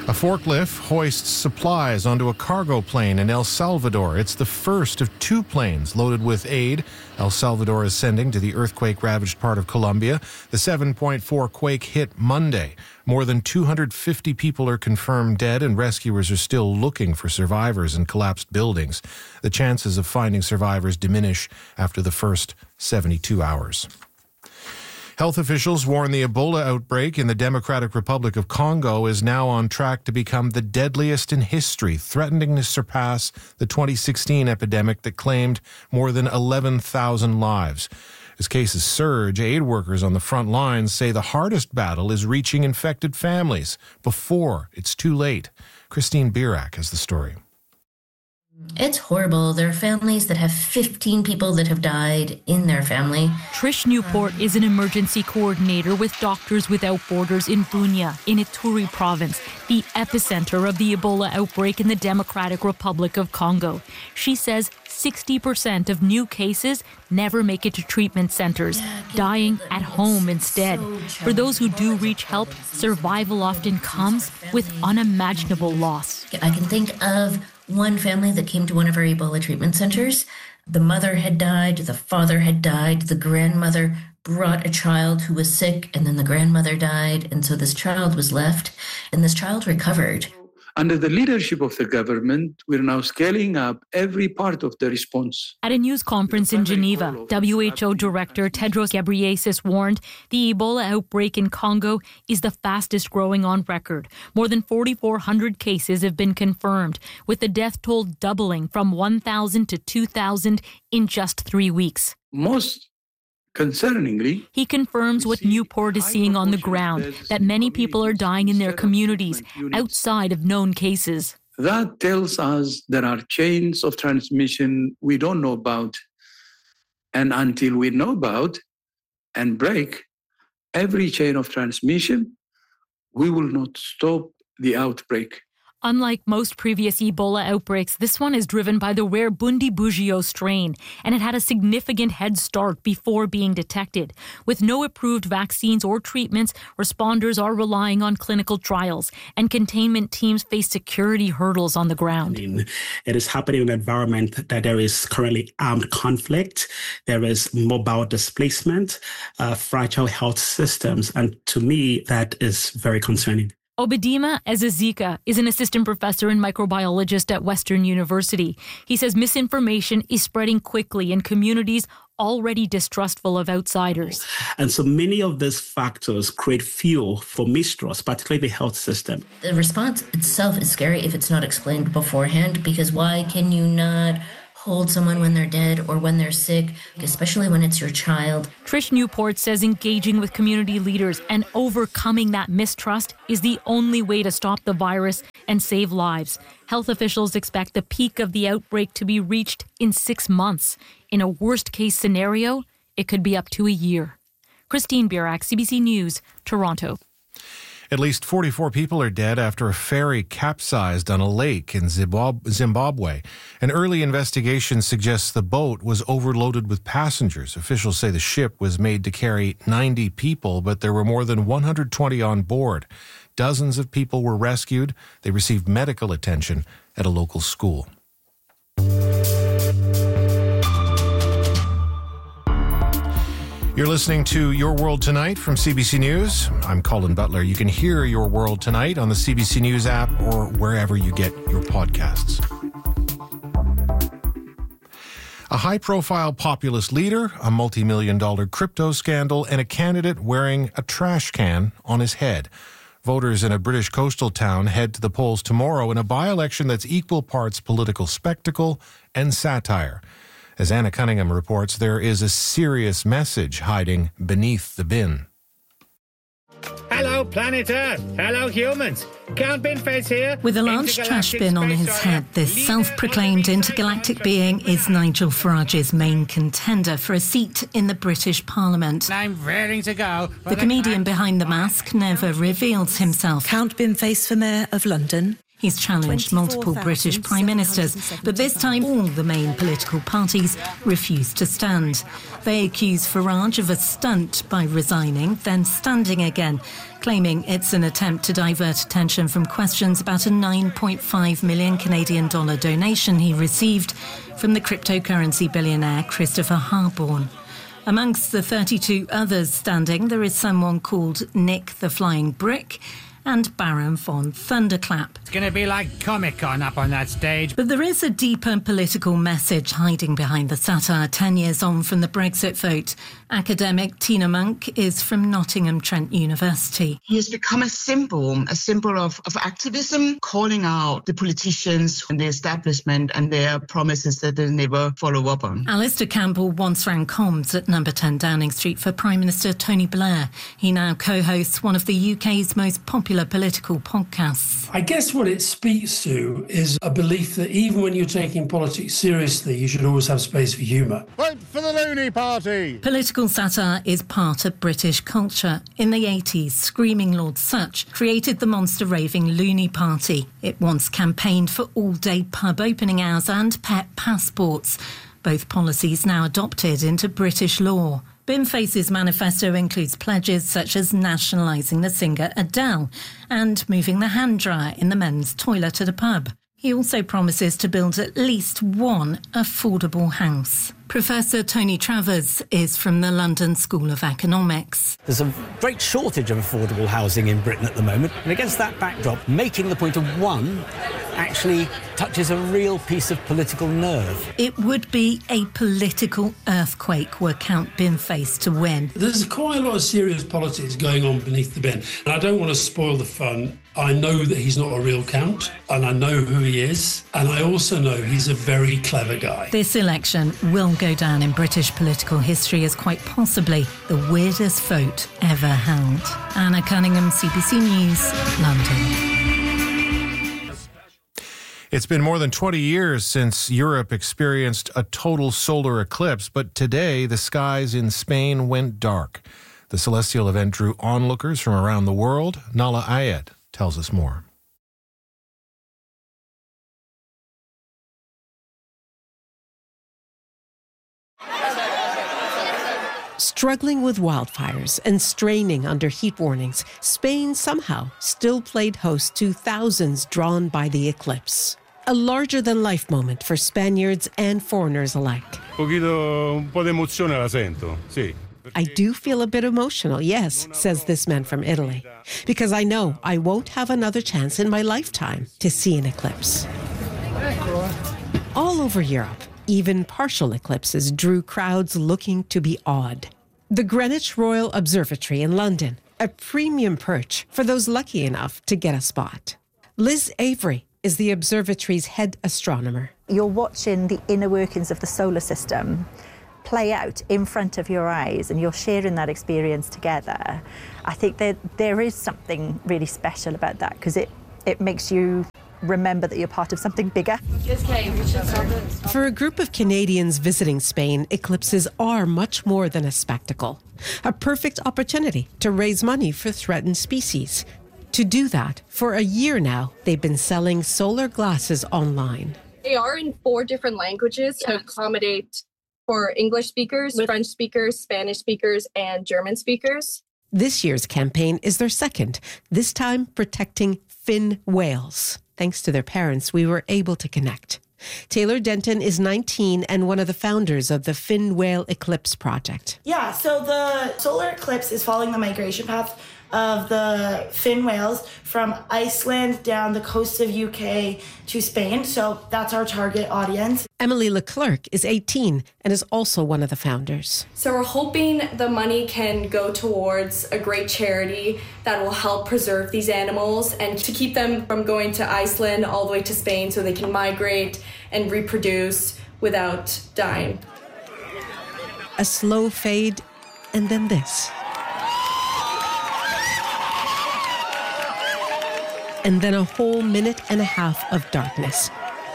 A forklift hoists supplies onto a cargo plane in El Salvador. It's the first of two planes loaded with aid El Salvador is sending to the earthquake-ravaged part of Colombia. The 7.4 quake hit Monday. More than 250 people are confirmed dead, and rescuers are still looking for survivors in collapsed buildings. The chances of finding survivors diminish after the first 72 hours. Health officials warn the Ebola outbreak in the Democratic Republic of Congo is now on track to become the deadliest in history, threatening to surpass the 2016 epidemic that claimed more than 11,000 lives. As cases surge, aid workers on the front lines say the hardest battle is reaching infected families before it's too late. Christine Birak has the story. It's horrible. There are families that have 15 people that have died in their family. Trish Newport is an emergency coordinator with Doctors Without Borders in Bunia, in Ituri province, the epicenter of the Ebola outbreak in the Democratic Republic of Congo. She says 60% of new cases never make it to treatment centers, dying at home instead. For those who do reach help, survival often comes with unimaginable loss. I can think of one family that came to one of our Ebola treatment centers. The mother had died, the father had died, the grandmother brought a child who was sick, and then the grandmother died, and so this child was left, and this child recovered. Under the leadership of the government, we're now scaling up every part of the response. At a news conference in Geneva, WHO Director Tedros Ghebreyesus warned the Ebola outbreak in Congo is the fastest growing on record. More than 4,400 cases have been confirmed, with the death toll doubling from 1,000 to 2,000 in just 3 weeks. Most concerningly, he confirms what Newport is seeing on the ground, that many people are dying in their communities outside of known cases. That tells us there are chains of transmission we don't know about. And until we know about and break every chain of transmission, we will not stop the outbreak. Unlike most previous Ebola outbreaks, this one is driven by the rare Bundibugyo strain, and it had a significant head start before being detected. With no approved vaccines or treatments, responders are relying on clinical trials, and containment teams face security hurdles on the ground. It is happening in an environment that there is currently armed conflict, there is mobile displacement, fragile health systems, and to me, that is very concerning. Obedima Ezezika is an assistant professor and microbiologist at Western University. He says misinformation is spreading quickly in communities already distrustful of outsiders. And so many of these factors create fuel for mistrust, particularly the health system. The response itself is scary if it's not explained beforehand, because why can you not hold someone when they're dead or when they're sick, especially when it's your child? Trish Newport says engaging with community leaders and overcoming that mistrust is the only way to stop the virus and save lives. Health officials expect the peak of the outbreak to be reached in 6 months. In a worst-case scenario, it could be up to a year. Christine Birak, CBC News, Toronto. At least 44 people are dead after a ferry capsized on a lake in Zimbabwe. An early investigation suggests the boat was overloaded with passengers. Officials say the ship was made to carry 90 people, but there were more than 120 on board. Dozens of people were rescued. They received medical attention at a local school. You're listening to Your World Tonight from CBC News. I'm Colin Butler. You can hear Your World Tonight on the CBC News app or wherever you get your podcasts. A high-profile populist leader, a multi-million-dollar crypto scandal, and a candidate wearing a trash can on his head. Voters in a British coastal town head to the polls tomorrow in a by-election that's equal parts political spectacle and satire. As Anna Cunningham reports, there is a serious message hiding beneath the bin. Hello, planet Earth. Hello, humans. Count Bin Fez here. With a large trash bin on his head, this self-proclaimed intergalactic being is Nigel Farage's main contender for a seat in the British Parliament. I'm raring to go. The comedian behind the mask never reveals himself. Count Bin Face for Mayor of London. He's challenged multiple British prime ministers, but this time all the main political parties refused to stand. They accuse Farage of a stunt by resigning, then standing again, claiming it's an attempt to divert attention from questions about a $9.5 million Canadian donation he received from the cryptocurrency billionaire Christopher Harborne. Amongst the 32 others standing, there is someone called Nick the Flying Brick and Baron von Thunderclap. It's going to be like Comic-Con up on that stage. But there is a deeper political message hiding behind the satire 10 years on from the Brexit vote. Academic Tina Monk is from Nottingham Trent University. He has become a symbol of activism, calling out the politicians and the establishment and their promises that they never follow up on. Alistair Campbell once ran comms at number 10 Downing Street for Prime Minister Tony Blair. He now co-hosts one of the UK's most popular political podcasts. I guess what it speaks to is a belief that even when you're taking politics seriously, you should always have space for humour. Vote for the Loony Party! Political satire is part of British culture. In the 80s, Screaming Lord Sutch created the monster raving Loony Party. It once campaigned for all-day pub opening hours and pet passports, both policies now adopted into British law. BIMFACE's manifesto includes pledges such as nationalising the singer Adele and moving the hand dryer in the men's toilet at a pub. He also promises to build at least one affordable house. Professor Tony Travers is from the London School of Economics. There's a great shortage of affordable housing in Britain at the moment, and against that backdrop, making the point of one actually touches a real piece of political nerve. It would be a political earthquake were Count BIMFACE to win. There's quite a lot of serious politics going on beneath the bin, and I don't want to spoil the fun. I know that he's not a real count, and I know who he is, and I also know he's a very clever guy. This election will go down in British political history as quite possibly the weirdest vote ever held. Anna Cunningham, CBC News, London. It's been more than 20 years since Europe experienced a total solar eclipse, but today the skies in Spain went dark. The celestial event drew onlookers from around the world. Nala Ayed tells us more. Struggling with wildfires and straining under heat warnings, Spain somehow still played host to thousands drawn by the eclipse. A larger-than-life moment for Spaniards and foreigners alike. Un po' di emozione la sento, sì. I do feel a bit emotional, yes, says this man from Italy, because I know I won't have another chance in my lifetime to see an eclipse. All over Europe, even partial eclipses drew crowds looking to be awed. The Greenwich Royal Observatory in London, a premium perch for those lucky enough to get a spot. Liz Avery is the observatory's head astronomer. You're watching the inner workings of the solar system play out in front of your eyes, and you're sharing that experience together. I think that there is something really special about that, because it makes you remember that you're part of something bigger. For a group of Canadians visiting Spain, eclipses are much more than a spectacle. A perfect opportunity to raise money for threatened species. To do that, for a year now, they've been selling solar glasses online. They are in 4 different languages to accommodate for English speakers, French speakers, Spanish speakers, and German speakers. This year's campaign is their second, this time protecting fin whales. Thanks to their parents, we were able to connect. Taylor Denton is 19 and one of the founders of the Fin Whale Eclipse Project. Yeah, so the solar eclipse is following the migration path of the fin whales from Iceland down the coast of UK to Spain. So that's our target audience. Emily Leclerc is 18 and is also one of the founders. So we're hoping the money can go towards a great charity that will help preserve these animals and to keep them from going to Iceland all the way to Spain so they can migrate and reproduce without dying. A slow fade, and then this. And then a whole minute and a half of darkness.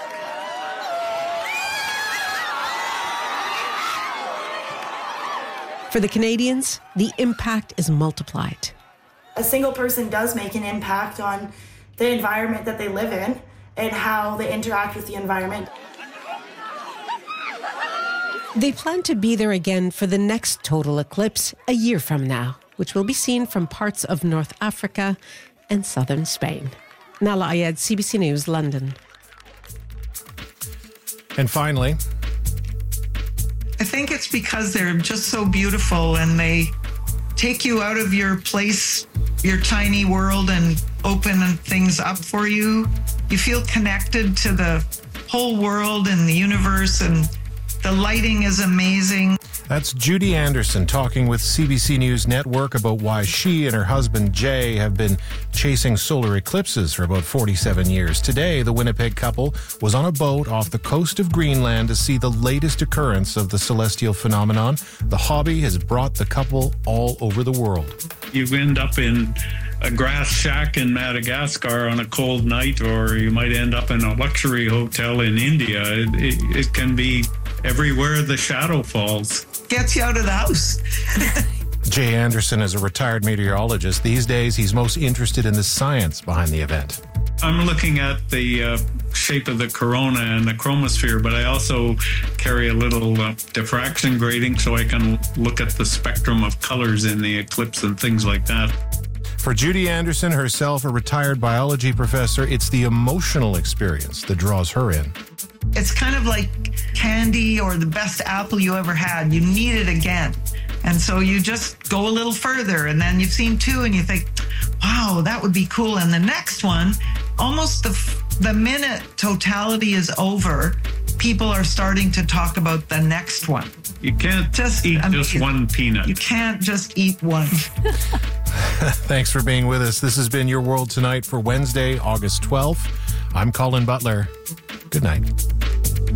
For the Canadians, the impact is multiplied. A single person does make an impact on the environment that they live in and how they interact with the environment. They plan to be there again for the next total eclipse a year from now, which will be seen from parts of North Africa and southern Spain. Nala Ayed, CBC News, London. And finally, I think it's because they're just so beautiful and they take you out of your place, your tiny world, and open things up for you. You feel connected to the whole world and the universe, and the lighting is amazing. That's Judy Anderson talking with CBC News Network about why she and her husband Jay have been chasing solar eclipses for about 47 years. Today, the Winnipeg couple was on a boat off the coast of Greenland to see the latest occurrence of the celestial phenomenon. The hobby has brought the couple all over the world. You end up in a grass shack in Madagascar on a cold night, or you might end up in a luxury hotel in India. It can be everywhere the shadow falls. Gets you out of the house. Jay Anderson is a retired meteorologist. These days, he's most interested in the science behind the event. I'm looking at the shape of the corona and the chromosphere, but I also carry a little diffraction grating so I can look at the spectrum of colors in the eclipse and things like that. For Judy Anderson, herself a retired biology professor, it's the emotional experience that draws her in. It's kind of like candy or the best apple you ever had. You need it again. And so you just go a little further, and then you've seen two and you think, wow, that would be cool. And the next one, almost the minute totality is over, people are starting to talk about the next one. You can't just eat just one peanut. You can't just eat one. Thanks for being with us. This has been Your World Tonight for Wednesday, August 12th. I'm Colin Butler. Good night.